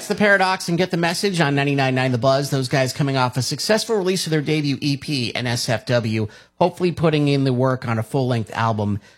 That's The Paradox and Get the Message on 99.9 The Buzz. Those guys coming off a successful release of their debut EP, NSFW, hopefully putting in the work on a full-length album